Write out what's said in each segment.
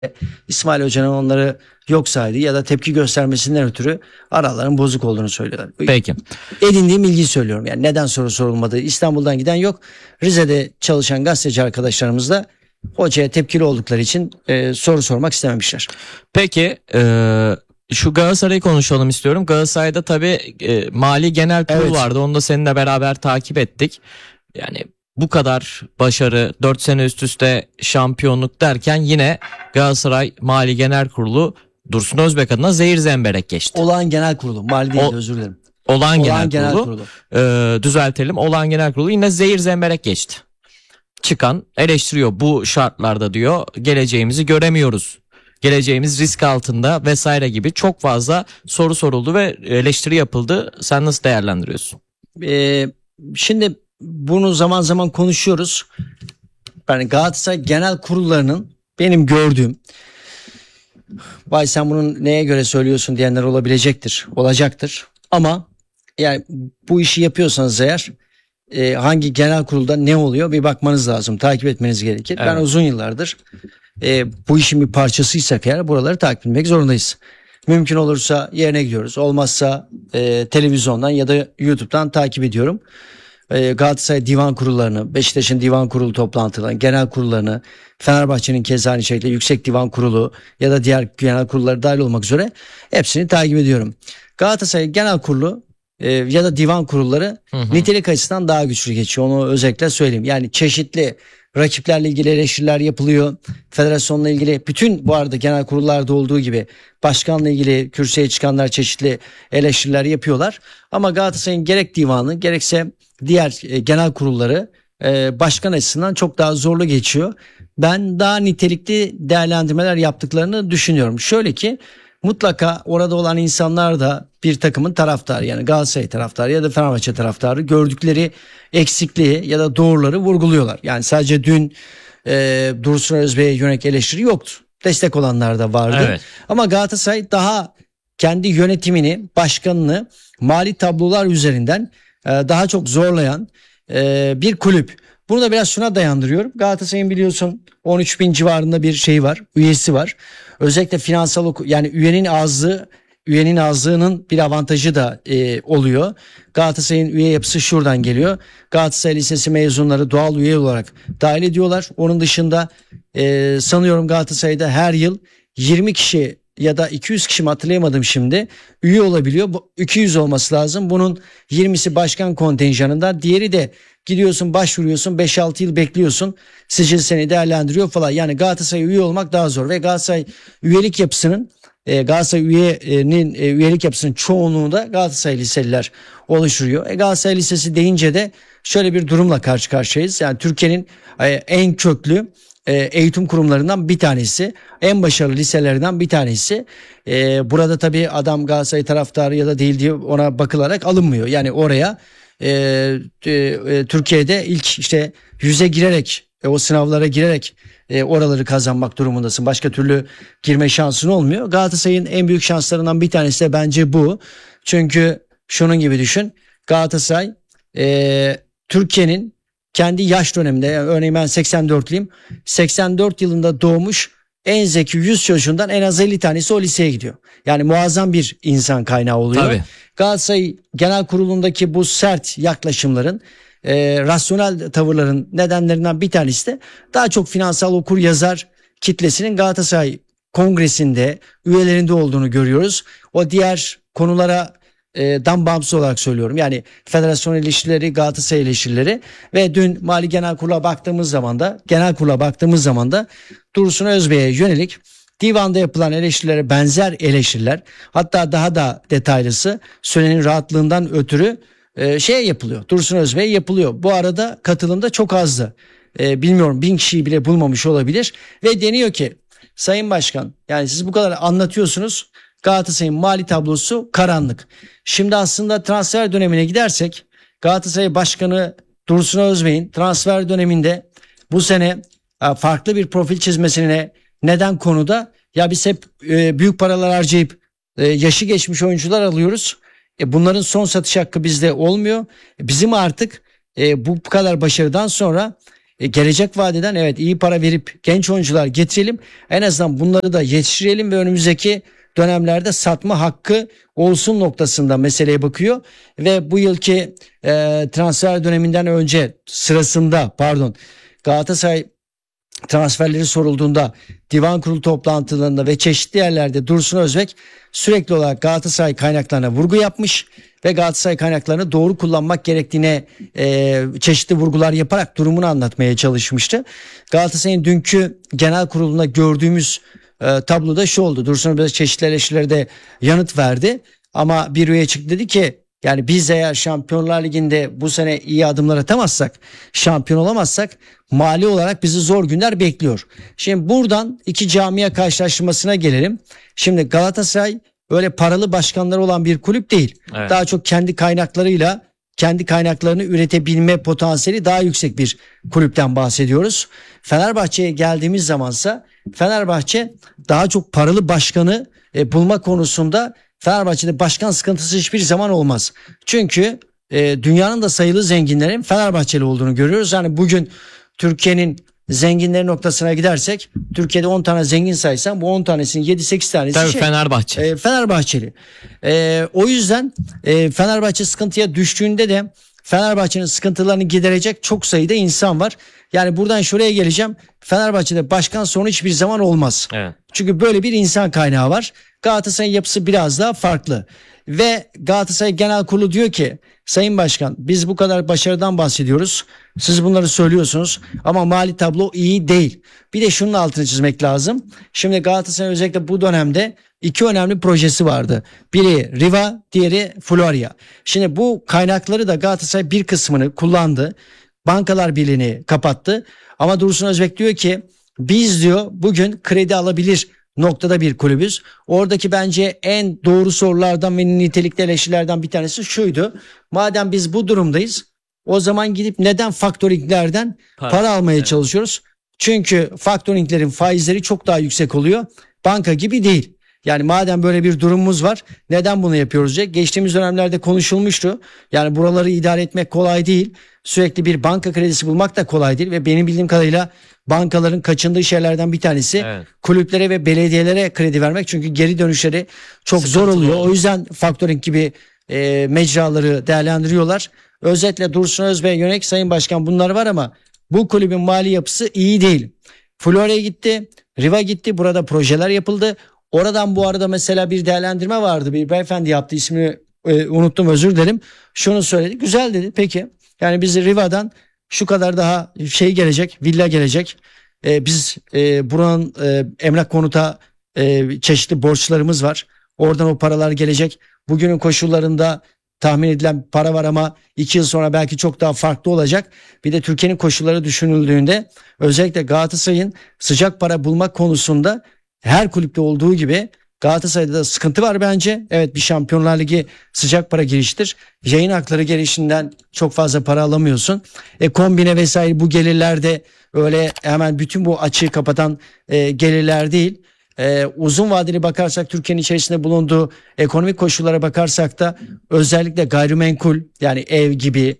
İsmail Hoca'nın onları yok saydı ya da tepki göstermesinden ötürü araların bozuk olduğunu söylüyorlar. Peki. Edindiğim bilgiyi söylüyorum. Yani neden soru sorulmadı? İstanbul'dan giden yok. Rize'de çalışan gazeteci arkadaşlarımız da hocaya tepkili oldukları için soru sormak istememişler. Peki şu Galatasaray'ı konuşalım istiyorum. Galatasaray'da tabii Mali Genel Kurul Evet. vardı. Onu da seninle beraber takip ettik. Yani bu kadar başarı, 4 sene üst üste şampiyonluk derken yine Galatasaray Mali Genel Kurulu Dursun Özbek adına zehir zemberek geçti. Olağan Genel Kurulu. Mali değil, özür dilerim. Olağan Olağan Genel Kurulu. Düzeltelim. Olağan Genel Kurulu yine zehir zemberek geçti. Çıkan eleştiriyor, bu şartlarda diyor geleceğimizi göremiyoruz. Geleceğimiz risk altında vesaire gibi çok fazla soru soruldu ve eleştiri yapıldı. Sen nasıl değerlendiriyorsun? Şimdi bunu zaman zaman konuşuyoruz. Yani Galatasaray Genel Kurullarının benim gördüğüm, vay sen bunun neye göre söylüyorsun diyenler olacaktır. Ama yani bu işi yapıyorsanız eğer hangi genel kurulda ne oluyor bir bakmanız lazım. Takip etmeniz gerekir. Evet. Ben uzun yıllardır bu işin bir parçasıysak eğer buraları takip etmek zorundayız. Mümkün olursa yerine gidiyoruz. Olmazsa televizyondan ya da YouTube'dan takip ediyorum. Galatasaray divan kurullarını, Beşiktaş'ın divan kurulu toplantılarını, genel kurullarını, Fenerbahçe'nin keza aynı şekilde yüksek divan kurulu ya da diğer genel kurulları dahil olmak üzere hepsini takip ediyorum. Galatasaray genel kurulu ya da divan kurulları nitelik açısından daha güçlü geçiyor. Onu özellikle söyleyeyim. Yani çeşitli rakiplerle ilgili eleştiriler yapılıyor. Federasyonla ilgili bütün bu arada genel kurullarda olduğu gibi başkanla ilgili kürsüye çıkanlar çeşitli eleştiriler yapıyorlar. Ama Galatasaray'ın gerek divanı gerekse diğer genel kurulları başkan açısından çok daha zorlu geçiyor. Ben daha nitelikli değerlendirmeler yaptıklarını düşünüyorum. Şöyle ki mutlaka orada olan insanlar da bir takımın taraftarı, yani Galatasaray taraftarı ya da Fenerbahçe taraftarı gördükleri eksikliği ya da doğruları vurguluyorlar. Yani sadece dün Dursun Özbek'e yönelik eleştiri yoktu. Destek olanlar da vardı. Evet. Ama Galatasaray daha kendi yönetimini, başkanını mali tablolar üzerinden daha çok zorlayan bir kulüp. Bunu da biraz şuna dayandırıyorum. Galatasaray'ın biliyorsun 13 bin civarında bir şey var, üyesi var. Özellikle finansal yani üyenin azlığının bir avantajı da oluyor. Galatasaray'ın üye yapısı şuradan geliyor. Galatasaray Lisesi mezunları doğal üye olarak dahil ediyorlar. Onun dışında sanıyorum Galatasaray'da her yıl 20 kişi ya da 200 kişi mi hatırlayamadım şimdi üye olabiliyor. Bu 200 olması lazım. Bunun 20'si başkan kontenjanında, diğeri de gidiyorsun başvuruyorsun 5-6 yıl bekliyorsun. Sicil seni değerlendiriyor falan. Yani Galatasaray üye olmak daha zor ve Galatasaray üyelik yapısının üyelik yapısının çoğunluğu da Galatasaray Liseliler oluşturuyor. Galatasaray Lisesi deyince de şöyle bir durumla karşı karşıyayız. Yani Türkiye'nin en köklü eğitim kurumlarından bir tanesi, en başarılı liselerinden bir tanesi. Burada tabii adam Galatasaray taraftarı ya da değil diye ona bakılarak alınmıyor. Yani oraya Türkiye'de ilk işte 100'e girerek o sınavlara girerek oraları kazanmak durumundasın. Başka türlü girme şansın olmuyor. Galatasaray'ın en büyük şanslarından bir tanesi de bence bu. Çünkü şunun gibi düşün. Galatasaray Türkiye'nin kendi yaş döneminde, yani örneğin ben 84'lüyüm. 84 yılında doğmuş en zeki 100 çocuğundan en az 50 tanesi o liseye gidiyor. Yani muazzam bir insan kaynağı oluyor. Tabii. Galatasaray Genel Kurulu'ndaki bu sert yaklaşımların, rasyonel tavırların nedenlerinden bir tanesi de daha çok finansal okur yazar kitlesinin Galatasaray Kongresi'nde üyelerinde olduğunu görüyoruz. O diğer konulara dan bağımsız olarak söylüyorum. Yani federasyon ilişkileri, Galatasaray ilişkileri ve dün Mali Genel Kurulu'na baktığımız zaman da Dursun Özbek'e yönelik divanda yapılan eleştirilere benzer eleştiriler, hatta daha da detaylısı Sönen'in rahatlığından ötürü yapılıyor. Dursun Özbek'e yapılıyor. Bu arada katılım da çok azdı. Bilmiyorum 1000 kişiyi bile bulmamış olabilir ve deniyor ki Sayın Başkan, yani siz bu kadar anlatıyorsunuz, Galatasaray'ın mali tablosu karanlık. Şimdi aslında transfer dönemine gidersek Galatasaray Başkanı Dursun Özbek'in transfer döneminde bu sene farklı bir profil çizmesine neden konuda, ya biz hep büyük paralar harcayıp yaşı geçmiş oyuncular alıyoruz. Bunların son satış hakkı bizde olmuyor. Bizim artık bu kadar başarıdan sonra gelecek vadeden evet iyi para verip genç oyuncular getirelim. En azından bunları da yetiştirelim ve önümüzdeki dönemlerde satma hakkı olsun noktasında meseleye bakıyor. Ve bu yılki transfer döneminden önce Galatasaray transferleri sorulduğunda divan kurulu toplantılarında ve çeşitli yerlerde Dursun Özbek sürekli olarak Galatasaray kaynaklarına vurgu yapmış ve Galatasaray kaynaklarını doğru kullanmak gerektiğine çeşitli vurgular yaparak durumunu anlatmaya çalışmıştı. Galatasaray'ın dünkü genel kurulunda gördüğümüz tabloda şu oldu. Dursun Özbek çeşitli eleştirilerde yanıt verdi ama bir üye çıktı dedi ki yani biz eğer Şampiyonlar Ligi'nde bu sene iyi adımlar atamazsak, şampiyon olamazsak mali olarak bizi zor günler bekliyor. Şimdi buradan iki camia karşılaştırmasına gelelim. Şimdi Galatasaray öyle paralı başkanları olan bir kulüp değil. Evet. Daha çok kendi kaynaklarını üretebilme potansiyeli daha yüksek bir kulüpten bahsediyoruz. Fenerbahçe'ye geldiğimiz zamansa Fenerbahçe daha çok paralı başkanı bulma konusunda Fenerbahçe'de başkan sıkıntısı hiçbir zaman olmaz. Çünkü dünyanın da sayılı zenginlerin Fenerbahçeli olduğunu görüyoruz. Yani bugün Türkiye'nin zenginleri noktasına gidersek Türkiye'de 10 tane zengin saysan bu 10 tanesinin 7-8 tanesi Tabii Fenerbahçe. Fenerbahçeli. O yüzden Fenerbahçe sıkıntıya düştüğünde de Fenerbahçe'nin sıkıntılarını giderecek çok sayıda insan var. Yani buradan şuraya geleceğim. Fenerbahçe'de başkan sorunu hiçbir zaman olmaz. Evet. Çünkü böyle bir insan kaynağı var. Galatasaray'ın yapısı biraz daha farklı. Ve Galatasaray Genel Kurulu diyor ki Sayın Başkan biz bu kadar başarıdan bahsediyoruz. Siz bunları söylüyorsunuz ama mali tablo iyi değil. Bir de şunun altını çizmek lazım. Şimdi Galatasaray özellikle bu dönemde iki önemli projesi vardı. Biri Riva, diğeri Florya. Şimdi bu kaynakları da Galatasaray bir kısmını kullandı. Bankalar Birliği'ni kapattı. Ama Dursun Özbek diyor ki biz diyor bugün kredi alabilir noktada bir kulübüz. Oradaki bence en doğru sorulardan ve nitelikli eleştirilerden bir tanesi şuydu. Madem biz bu durumdayız o zaman gidip neden faktöringlerden para almaya çalışıyoruz? Çünkü faktöringlerin faizleri çok daha yüksek oluyor. Banka gibi değil. Yani madem böyle bir durumumuz var neden bunu yapıyoruz diye. Geçtiğimiz dönemlerde konuşulmuştu. Yani buraları idare etmek kolay değil. Sürekli bir banka kredisi bulmak da kolay değil ve benim bildiğim kadarıyla bankaların kaçındığı şeylerden bir tanesi kulüplere ve belediyelere kredi vermek. Çünkü geri dönüşleri çok zor oluyor. O yüzden faktöring gibi mecraları değerlendiriyorlar. Özetle Dursun Özbek'e yönelik Sayın Başkan bunlar var ama bu kulübün mali yapısı iyi değil. Florya'ya gitti, Riva gitti. Burada projeler yapıldı. Oradan bu arada mesela bir değerlendirme vardı. Bir beyefendi yaptı ismini unuttum özür dilerim. Şunu söyledi. Güzel dedi. Peki. Yani biz Riva'dan şu kadar daha gelecek, villa gelecek. Biz buranın emlak konuta çeşitli borçlarımız var. Oradan o paralar gelecek. Bugünün koşullarında tahmin edilen para var ama 2 yıl sonra belki çok daha farklı olacak. Bir de Türkiye'nin koşulları düşünüldüğünde özellikle Galatasaray'ın sıcak para bulmak konusunda her kulüpte olduğu gibi Galatasaray'da da sıkıntı var bence. Evet bir Şampiyonlar Ligi sıcak para giriştir. Yayın hakları gelişinden çok fazla para alamıyorsun. Kombine vesaire bu gelirler de öyle hemen bütün bu açığı kapatan gelirler değil. Uzun vadeli bakarsak Türkiye'nin içerisinde bulunduğu ekonomik koşullara bakarsak da özellikle gayrimenkul yani ev gibi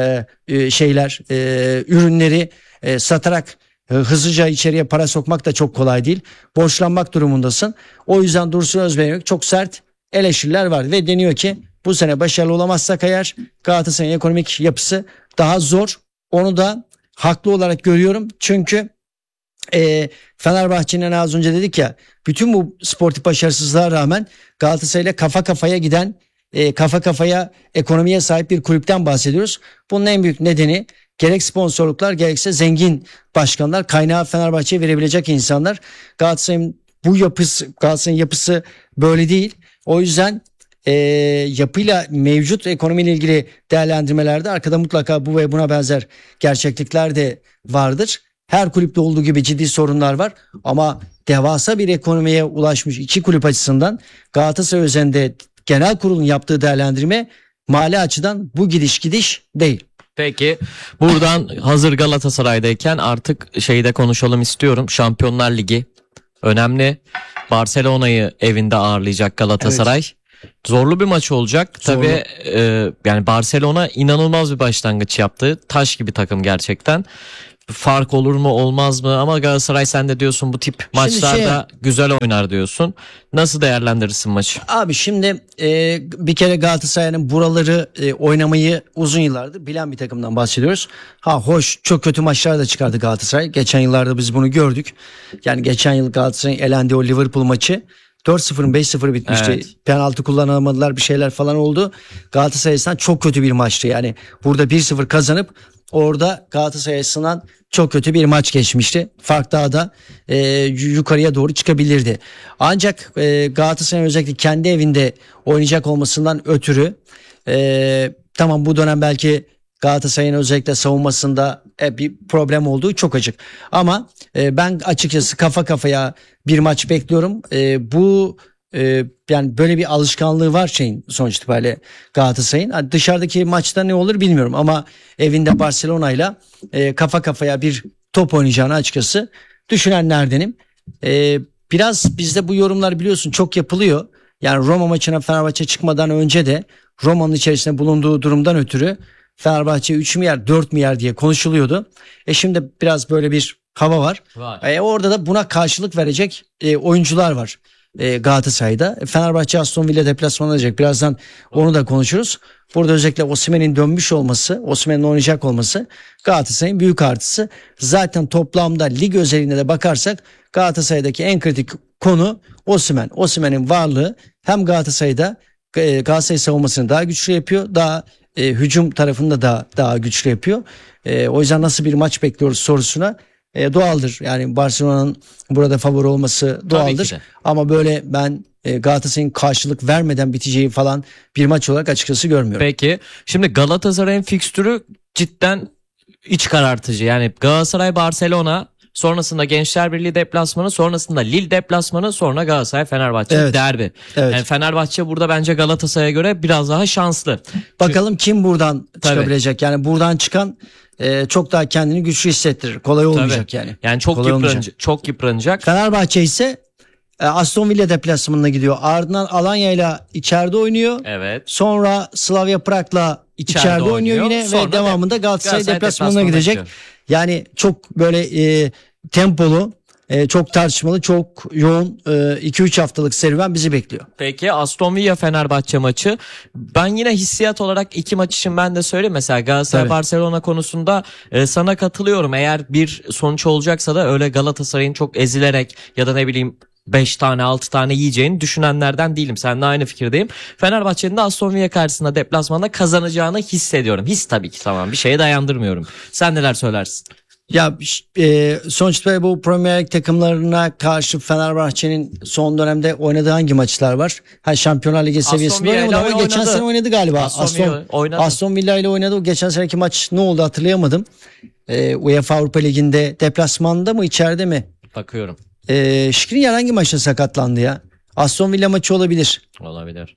ürünleri satarak hızlıca içeriye para sokmak da çok kolay değil. Borçlanmak durumundasın. O yüzden Dursun Özbek'e çok sert eleştiriler var ve deniyor ki bu sene başarılı olamazsak eğer Galatasaray'ın ekonomik yapısı daha zor. Onu da haklı olarak görüyorum. Çünkü Fenerbahçe'nin az önce dedik ya bütün bu sportif başarısızlığa rağmen Galatasaray'la kafa kafaya giden kafa kafaya ekonomiye sahip bir kulüpten bahsediyoruz. Bunun en büyük nedeni gerek sponsorluklar gerekse zengin başkanlar kaynağı Fenerbahçe'ye verebilecek insanlar. Galatasaray'ın yapısı böyle değil. O yüzden yapıyla mevcut ekonomiyle ilgili değerlendirmelerde arkada mutlaka bu ve buna benzer gerçeklikler de vardır. Her kulüpte olduğu gibi ciddi sorunlar var ama devasa bir ekonomiye ulaşmış iki kulüp açısından Galatasaray üzerinde genel kurulun yaptığı değerlendirme mali açıdan bu gidiş değil. Peki buradan hazır Galatasaray'dayken artık de konuşalım istiyorum. Şampiyonlar Ligi önemli. Barcelona'yı evinde ağırlayacak Galatasaray. Evet. Zorlu bir maç olacak. Tabii yani Barcelona inanılmaz bir başlangıç yaptı. Taş gibi takım gerçekten. fark olur mu olmaz mı? Ama Galatasaray sen de diyorsun bu tip maçlarda güzel oynar diyorsun. Nasıl değerlendirirsin maçı? Abi şimdi bir kere Galatasaray'ın buraları oynamayı uzun yıllardır bilen bir takımdan bahsediyoruz. Ha hoş, çok kötü maçlar da çıkardı Galatasaray. Geçen yıllarda biz bunu gördük. Yani geçen yıl Galatasaray'ın elendiği o Liverpool maçı 4-0 5-0 bitmişti. Evet. Penaltı kullanamadılar, bir şeyler falan oldu. Galatasaray açısından çok kötü bir maçtı. Yani burada 1-0 kazanıp orada Galatasaray açısından çok kötü bir maç geçmişti. Fark daha da yukarıya doğru çıkabilirdi. Ancak Galatasaray'ın özellikle kendi evinde oynayacak olmasından ötürü tamam, bu dönem belki Galatasaray'ın özellikle savunmasında bir problem olduğu çok açık. Ama ben açıkçası kafa kafaya bir maç bekliyorum. Yani böyle bir alışkanlığı var şeyin, sonuç itibariyle Galatasaray'ın. Hani dışarıdaki maçta ne olur bilmiyorum ama evinde Barcelona'yla kafa kafaya bir top oynayacağını açıkçası düşünenlerdenim. Biraz bizde bu yorumlar biliyorsun çok yapılıyor. Yani Roma maçına Fenerbahçe çıkmadan önce de Roma'nın içerisinde bulunduğu durumdan ötürü Fenerbahçe 3 mü yer 4 mü yer diye konuşuluyordu. Şimdi biraz böyle bir hava var. Orada da buna karşılık verecek oyuncular var Galatasaray'da. Fenerbahçe Aston Villa deplasmanı olacak. Birazdan onu da konuşuruz. Burada özellikle Osimhen'in dönmüş olması, Osimhen'in oynayacak olması Galatasaray'ın büyük artısı. Zaten toplamda lig özelinde de bakarsak Galatasaray'daki en kritik konu Osimhen. Osimhen'in varlığı hem Galatasaray'da Galatasaray savunmasını daha güçlü yapıyor. Daha hücum tarafında da daha güçlü yapıyor. O yüzden nasıl bir maç bekliyoruz sorusuna doğaldır. Yani Barcelona'nın burada favori olması doğaldır. Ama böyle ben Galatasaray'ın karşılık vermeden biteceği falan bir maç olarak açıkçası görmüyorum. Peki şimdi Galatasaray'ın fikstürü cidden iç karartıcı. Yani Galatasaray Barcelona, sonrasında Gençler Birliği deplasmanı, sonrasında Lille deplasmanı, sonra Galatasaray Fenerbahçe derbi. Evet. Yani Fenerbahçe burada bence Galatasaray'a göre biraz daha şanslı. Bakalım kim buradan çıkabilecek. Yani buradan çıkan çok daha kendini güçlü hissettirir. Kolay olmayacak yani. Yani çok yıpranacak. Fenerbahçe ise Aston Villa deplasmanına gidiyor. Ardından Alanya'yla içeride oynuyor. Evet. Sonra Slavia Prag'la içeride oynuyor yine sonra ve devamında Galatasaray deplasmanına deplasmanına gidecek. gidiyor. Yani çok böyle tempolu, çok tartışmalı, çok yoğun 2-3 haftalık serüven bizi bekliyor. Peki Aston Villa Fenerbahçe maçı. Ben yine hissiyat olarak iki maç için ben de söyleyeyim. Mesela Galatasaray Barcelona konusunda sana katılıyorum. Eğer bir sonuç olacaksa da öyle Galatasaray'ın çok ezilerek ya da ne bileyim 5 tane 6 tane yiyeceğini düşünenlerden değilim. Seninle aynı fikirdeyim. Fenerbahçe'nin de Aston Villa karşısında deplasmanda kazanacağını hissediyorum. His tabii ki, tamam, bir şeye dayandırmıyorum. Sen neler söylersin? Ya sonuçta bu Premier Lig takımlarına karşı Fenerbahçe'nin son dönemde oynadığı hangi maçlar var? Şampiyonlar Ligi seviyesinde oynadı ama geçen sene oynadı galiba. Aston Villa ile oynadı. O geçen seneki maç ne oldu hatırlayamadım. UEFA Avrupa Ligi'nde deplasmanda mı içeride mi? Bakıyorum. Skriniar hangi maçta sakatlandı ya? Aston Villa maçı olabilir. Olabilir.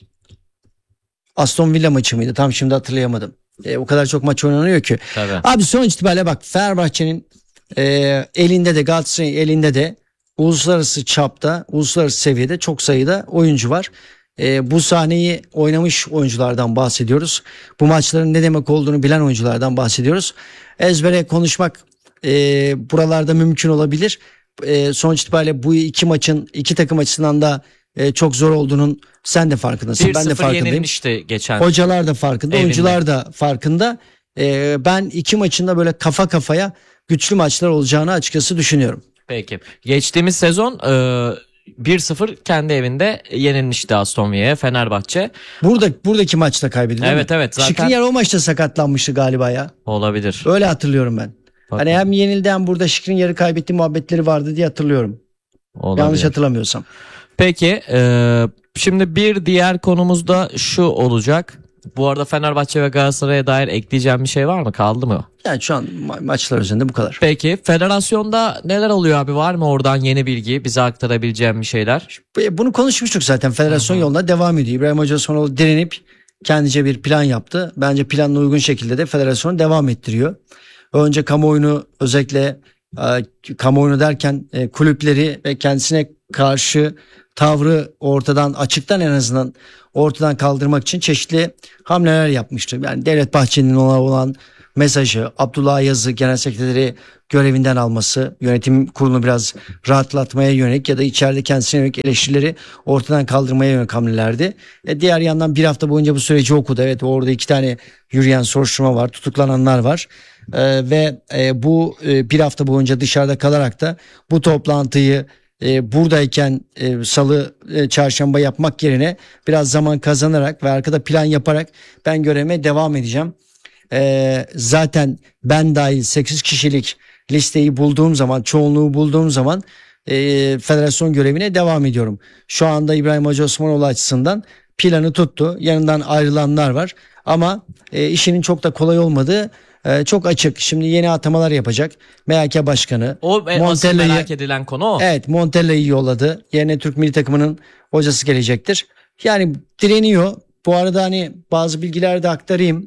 Aston Villa maçı mıydı? Tam şimdi hatırlayamadım. O kadar çok maç oynanıyor ki. Tabii. Abi sonuç itibariyle bak, Fenerbahçe'nin elinde de Galatasaray'ın elinde de uluslararası çapta, uluslararası seviyede çok sayıda oyuncu var. Bu sahneyi oynamış oyunculardan bahsediyoruz. Bu maçların ne demek olduğunu bilen oyunculardan bahsediyoruz. Ezbere konuşmak buralarda mümkün olabilir. Sonuç itibariyle bu iki takım açısından da çok zor olduğunun sen de farkındasın. Ben de farkındayım. yenilmişti geçen. Hocalar da farkında, evinde. oyuncular da farkında. Ben iki maçında böyle kafa kafaya güçlü maçlar olacağını açıkçası düşünüyorum. Peki. Geçtiğimiz sezon 1-0 kendi evinde yenilmişti Aston Villa'ya Fenerbahçe. Buradaki maçta kaybedildi. Evet. Zaten Skriniar o maçta sakatlanmıştı galiba ya. olabilir. Öyle hatırlıyorum ben. Bakın. Hani hem yenildi hem burada Skriniar'ı kaybettiği muhabbetleri vardı diye hatırlıyorum. Olabilir. Yanlış hatırlamıyorsam. Peki şimdi bir diğer konumuz da şu olacak. Bu arada Fenerbahçe ve Galatasaray'a dair ekleyeceğim bir şey var mı? Kaldı mı? Yani şu an maçlar üzerinde bu kadar. Peki federasyonda neler oluyor abi? Var mı oradan yeni bilgi, bize aktarabileceğim bir şeyler? Bunu konuşmuştuk zaten. Federasyon yoluna devam ediyor. İbrahim Hoca sonra direnip kendince bir plan yaptı. Bence planına uygun şekilde de federasyon devam ettiriyor. Önce kamuoyunu, özellikle kamuoyunu derken kulüpleri ve kendisine karşı tavrı açıktan en azından ortadan kaldırmak için çeşitli hamleler yapmıştı. Yani Devlet Bahçeli'nin olan mesajı, Abdullah Yazı genel sekreteri görevinden alması, yönetim kurulunu biraz rahatlatmaya yönelik ya da içeride kendisine yönelik eleştirileri ortadan kaldırmaya yönelik hamlelerdi. Diğer yandan bir hafta boyunca bu süreci okudu. Evet, orada 2 tane yürüyen soruşturma var, tutuklananlar var. Bu bir hafta boyunca dışarıda kalarak da bu toplantıyı buradayken salı, çarşamba yapmak yerine biraz zaman kazanarak ve arkada plan yaparak ben görevime devam edeceğim. Zaten ben dahil 8 kişilik listeyi bulduğum zaman, çoğunluğu bulduğum zaman federasyon görevine devam ediyorum. Şu anda İbrahim Hacı Osmanoğlu açısından planı tuttu. Yanından ayrılanlar var ama işinin çok da kolay olmadığı çok açık. Şimdi yeni atamalar yapacak. MHK Başkanı. O asıl merak edilen konu o. Evet, Montella'yı yolladı. Yerine Türk milli takımının hocası gelecektir. Yani direniyor. Bu arada hani bazı bilgiler de aktarayım.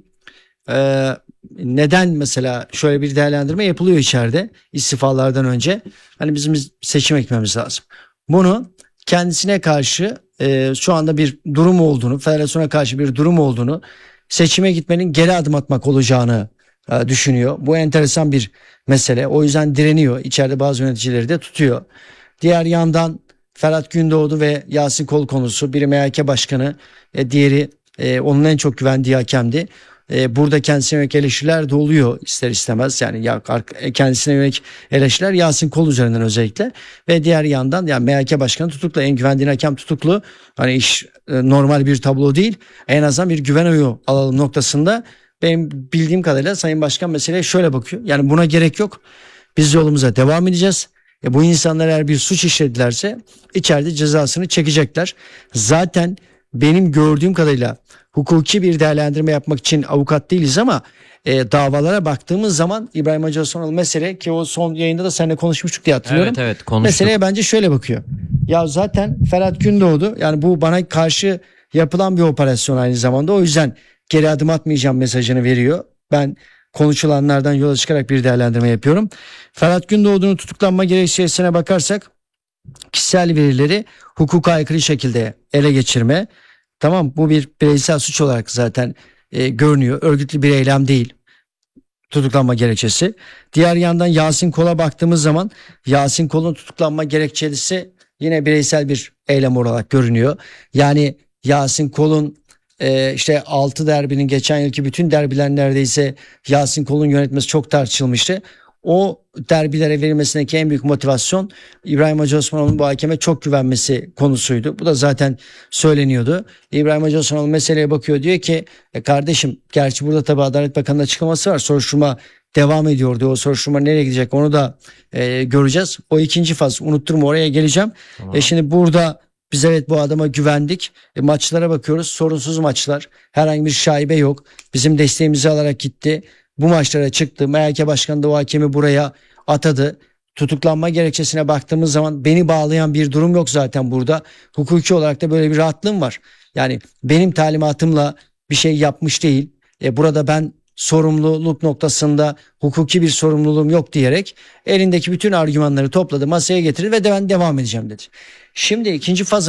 Neden mesela şöyle bir değerlendirme yapılıyor içeride istifalardan önce? Hani bizim seçim ekmemiz lazım. Bunu kendisine karşı şu anda bir durum olduğunu, federasyona karşı bir durum olduğunu, seçime gitmenin geri adım atmak olacağını düşünüyor. Bu enteresan bir mesele. O yüzden direniyor. İçeride bazı yöneticileri de tutuyor. Diğer yandan Ferhat Gündoğdu ve Yasin Kol konusu. Biri MHK Başkanı, diğeri onun en çok güvendiği hakemdi. Burada kendisine yönelik eleştiriler de oluyor ister istemez. Yani kendisine yönelik eleştiriler Yasin Kol üzerinden özellikle. Ve diğer yandan yani MHK Başkanı tutuklu, en güvendiğin hakem tutuklu. Hani iş normal bir tablo değil. En azından bir güven oyu alalım noktasında. Benim bildiğim kadarıyla Sayın Başkan meseleye şöyle bakıyor. Yani buna gerek yok. Biz yolumuza devam edeceğiz. Bu insanlar eğer bir suç işledilerse içeride cezasını çekecekler. Zaten benim gördüğüm kadarıyla hukuki bir değerlendirme yapmak için avukat değiliz ama davalara baktığımız zaman İbrahim Hacı Osmanoğlu mesele, ki o son yayında da seninle konuşmuştuk diye hatırlıyorum. Evet, konuştuk. Meseleye bence şöyle bakıyor. Ya zaten Ferhat Gündoğdu, yani bu bana karşı yapılan bir operasyon aynı zamanda. O yüzden geri adım atmayacağım mesajını veriyor. Ben konuşulanlardan yola çıkarak bir değerlendirme yapıyorum. Ferhat Gündoğdu'nun tutuklanma gerekçesine bakarsak kişisel verileri hukuka aykırı şekilde ele geçirme. Tamam, bu bir bireysel suç olarak zaten görünüyor. Örgütlü bir eylem değil tutuklanma gerekçesi. Diğer yandan Yasin Kol'a baktığımız zaman Yasin Kol'un tutuklanma gerekçesi yine bireysel bir eylem olarak görünüyor. Yani Yasin Kol'un işte 6 derbinin, geçen yılki bütün derbiler neredeyse Yasin Kol'un yönetmesi çok tartışılmıştı. O derbilere verilmesindeki en büyük motivasyon İbrahim Hacı Osmanoğlu'nun bu hakeme çok güvenmesi konusuydu. Bu da zaten söyleniyordu. İbrahim Hacı Osmanoğlu meseleye bakıyor, diyor ki kardeşim, gerçi burada tabii Adalet Bakanı'nın açıklaması var. Soruşturma devam ediyor diyor. O soruşturma nereye gidecek onu da göreceğiz. O ikinci faz, unutturma, oraya geleceğim. Tamam. Şimdi burada biz evet bu adama güvendik. Maçlara bakıyoruz, sorunsuz maçlar. Herhangi bir şaibe yok. Bizim desteğimizi alarak gitti. Bu maçlara çıktı. MHK Başkanı da o hakemi buraya atadı. Tutuklanma gerekçesine baktığımız zaman beni bağlayan bir durum yok zaten burada. Hukuki olarak da böyle bir rahatlığım var. Yani benim talimatımla bir şey yapmış değil. Burada ben sorumluluk noktasında hukuki bir sorumluluğum yok diyerek elindeki bütün argümanları topladı, masaya getirdi ve ben devam edeceğim dedi. Şimdi ikinci fasıla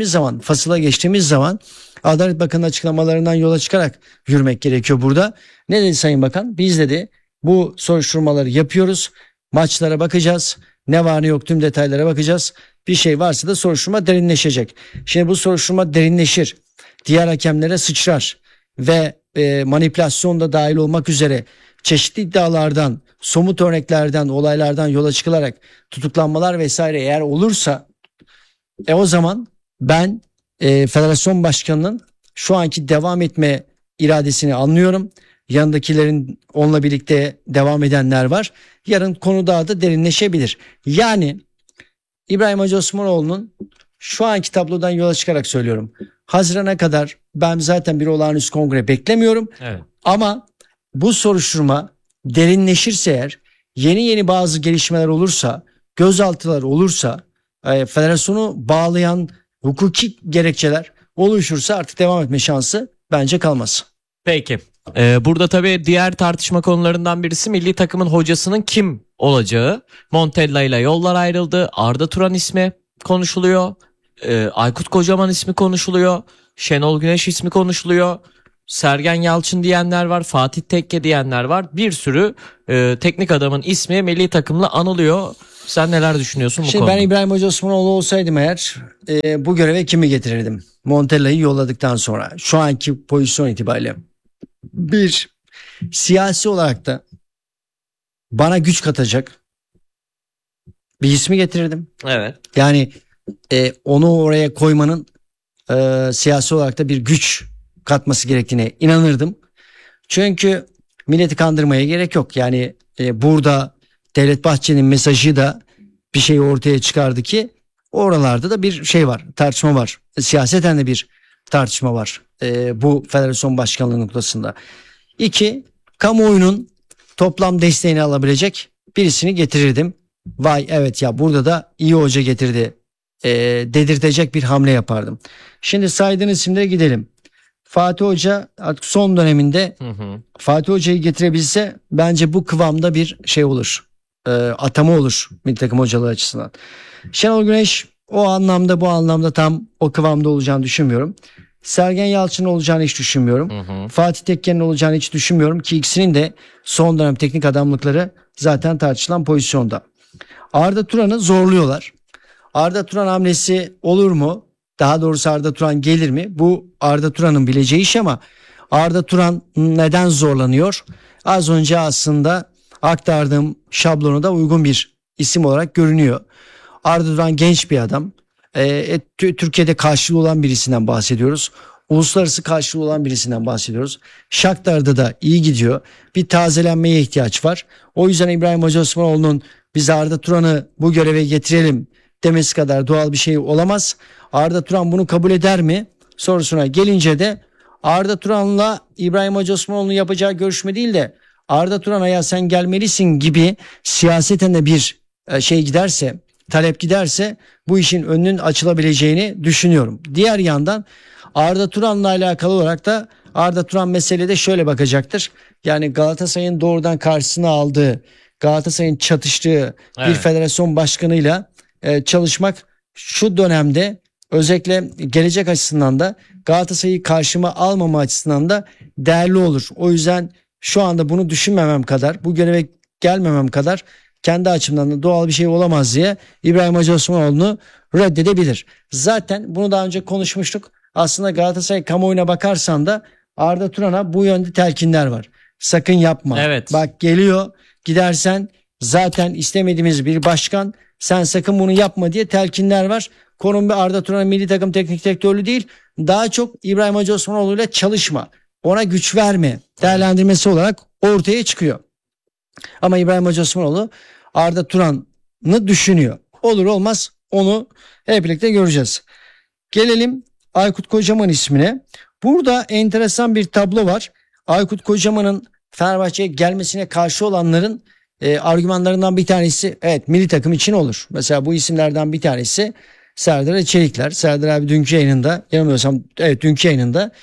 geçtiğimiz zaman Adalet Bakanı'nın açıklamalarından yola çıkarak yürümek gerekiyor burada. Ne dedi Sayın Bakan? Biz dedi bu soruşturmaları yapıyoruz. Maçlara bakacağız. Ne var ne yok tüm detaylara bakacağız. Bir şey varsa da soruşturma derinleşecek. Şimdi bu soruşturma derinleşir. Diğer hakemlere sıçrar ve manipülasyon da dahil olmak üzere çeşitli iddialardan, somut örneklerden, olaylardan yola çıkılarak tutuklanmalar vesaire eğer olursa o zaman ben federasyon başkanının şu anki devam etme iradesini anlıyorum. Yanındakilerin, onunla birlikte devam edenler var. Yarın konu daha da derinleşebilir. Yani İbrahim Hacı Osmanoğlu'nun şu anki tablodan yola çıkarak söylüyorum. Haziran'a kadar ben zaten bir olağanüstü kongre beklemiyorum. Evet. Ama bu soruşturma derinleşirse eğer, yeni bazı gelişmeler olursa, gözaltılar olursa, federasyonu bağlayan hukuki gerekçeler oluşursa artık devam etme şansı bence kalmaz. Peki. Burada tabii diğer tartışma konularından birisi milli takımın hocasının kim olacağı. Montella ile yollar ayrıldı. Arda Turan ismi konuşuluyor. Aykut Kocaman ismi konuşuluyor. Şenol Güneş ismi konuşuluyor. Sergen Yalçın diyenler var, Fatih Tekke diyenler var. Bir sürü teknik adamın ismi milli takımla anılıyor. Sen neler düşünüyorsun bu Şimdi konuda? ben İbrahim Hoca Osmanoğlu olsaydım eğer bu göreve kimi getirirdim? Montella'yı yolladıktan sonra şu anki pozisyon itibariyle. Bir, siyasi olarak da bana güç katacak bir ismi getirirdim. Evet. Yani onu oraya koymanın siyasi olarak da bir güç katması gerektiğine inanırdım. Çünkü milleti kandırmaya gerek yok. Yani burada Devlet Bahçeli'nin mesajı da bir şey ortaya çıkardı ki oralarda da bir şey var, tartışma var. Siyaseten de bir tartışma var bu federasyon başkanlığı noktasında. İki, kamuoyunun toplam desteğini alabilecek birisini getirirdim. Vay evet ya burada da iyi hoca getirdi dedirtecek bir hamle yapardım. Şimdi saydığın isimlere gidelim. Fatih Hoca artık son döneminde Fatih Hoca'yı getirebilse bence bu kıvamda bir şey olur. Atama olur milli takım hocalığı açısından. Şenol Güneş o anlamda bu anlamda tam o kıvamda olacağını düşünmüyorum. Sergen Yalçın olacağını hiç düşünmüyorum. Fatih Tekke'nin olacağını hiç düşünmüyorum ki ikisinin de son dönem teknik adamlıkları zaten tartışılan pozisyonda. Arda Turan'ı zorluyorlar. Arda Turan hamlesi olur mu? Daha doğrusu Arda Turan gelir mi? Bu Arda Turan'ın bileceği iş ama Arda Turan neden zorlanıyor? Az önce aslında aktardığım şablonu da uygun bir isim olarak görünüyor. Arda Turan genç bir adam. Türkiye'de karşılığı olan birisinden bahsediyoruz. Uluslararası karşılığı olan birisinden bahsediyoruz. Shakhtar'da da iyi gidiyor. Bir tazelenmeye ihtiyaç var. O yüzden İbrahim Hoca Osmanoğlu'nun biz Arda Turan'ı bu göreve getirelim demesi kadar doğal bir şey olamaz. Arda Turan bunu kabul eder mi sorusuna gelince de Arda Turan'la İbrahim Hoca Osmanoğlu'nun yapacağı görüşme değil de Arda Turan'a ya sen gelmelisin gibi siyaseten de bir şey giderse, talep giderse bu işin önünün açılabileceğini düşünüyorum. Diğer yandan Arda Turan'la alakalı olarak da Arda Turan meselede şöyle bakacaktır. Yani Galatasaray'ın doğrudan karşısına aldığı, Galatasaray'ın çatıştığı bir federasyon başkanıyla çalışmak şu dönemde özellikle gelecek açısından da Galatasaray'ı karşıma almama açısından da değerli olur. O yüzden şu anda bunu düşünmemem kadar, bu göreve gelmemem kadar kendi açımdan da doğal bir şey olamaz diye İbrahim Hacı Osmanoğlu'nu reddedebilir. Zaten bunu daha önce konuşmuştuk. Aslında Galatasaray kamuoyuna bakarsan da Arda Turan'a bu yönde telkinler var. Sakın yapma. Evet. Bak geliyor, gidersen zaten istemediğimiz bir başkan, sen sakın bunu yapma diye telkinler var. Konum bir Arda Turan'ın milli takım teknik direktörlüğü değil. Daha çok İbrahim Hacı Osmanoğlu ile çalışma. Ona güç verme değerlendirmesi olarak ortaya çıkıyor. Ama İbrahim Hacı Osmanoğlu Arda Turan'ı düşünüyor. Olur olmaz onu hep birlikte göreceğiz. Gelelim Aykut Kocaman ismine. Burada enteresan bir tablo var. Aykut Kocaman'ın Fenerbahçe'ye gelmesine karşı olanların argümanlarından bir tanesi evet milli takım için olur. Mesela bu isimlerden bir tanesi Serdar Çelikler. Serdar abi dünkü yayınında, yanılmıyorsam evet dünkü yayınında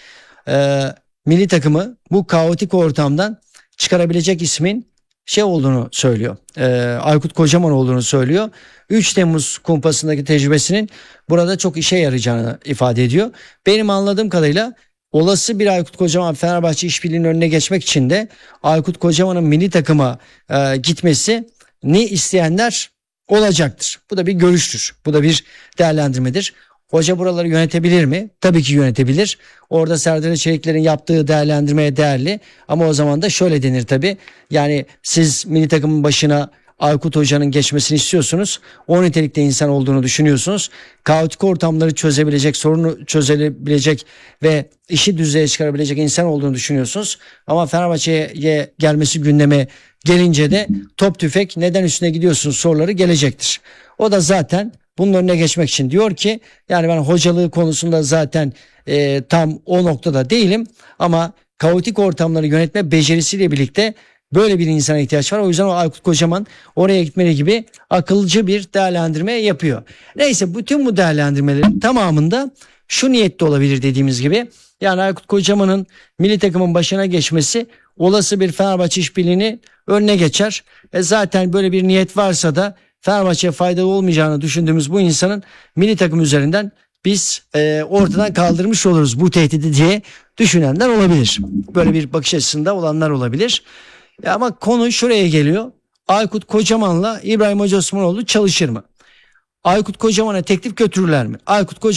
milli takımı bu kaotik ortamdan çıkarabilecek ismin şey olduğunu söylüyor. Aykut Kocaman olduğunu söylüyor. 3 Temmuz kumpasındaki tecrübesinin burada çok işe yarayacağını ifade ediyor. Benim anladığım kadarıyla olası bir Aykut Kocaman Fenerbahçe işbirliğinin önüne geçmek için de Aykut Kocaman'ın milli takıma gitmesi ne isteyenler olacaktır. Bu da bir görüştür. Bu da bir değerlendirmedir. Hoca buraları yönetebilir mi? Tabii ki yönetebilir. Orada Serdar Çelikler'in yaptığı değerlendirmeye değerli. Ama o zaman da şöyle denir tabii. Yani siz milli takımın başına Aykut Hoca'nın geçmesini istiyorsunuz. O nitelikte insan olduğunu düşünüyorsunuz. Kaotik ortamları çözebilecek, sorunu çözebilecek ve işi düzeye çıkarabilecek insan olduğunu düşünüyorsunuz. Ama Fenerbahçe'ye gelmesi gündeme gelince de top tüfek neden üstüne gidiyorsunuz soruları gelecektir. O da zaten bunun önüne geçmek için diyor ki yani ben hocalığı konusunda zaten tam o noktada değilim ama kaotik ortamları yönetme becerisiyle birlikte böyle bir insana ihtiyaç var. O yüzden o Aykut Kocaman oraya gitmeli gibi akılcı bir değerlendirme yapıyor. Neyse bütün bu değerlendirmelerin tamamında şu niyette olabilir dediğimiz gibi. Yani Aykut Kocaman'ın milli takımın başına geçmesi olası bir Fenerbahçe işbirliğini önüne geçer. Zaten böyle bir niyet varsa da Fenerbahçe'ye faydalı olmayacağını düşündüğümüz bu insanın milli takım üzerinden biz ortadan kaldırmış oluruz bu tehdidi diye düşünenler olabilir. Böyle bir bakış açısında olanlar olabilir. Ama konu şuraya geliyor. Aykut Kocaman'la İbrahim Hoca Osmanoğlu çalışır mı? Aykut Kocaman'a teklif götürürler mi? Aykut Kocaman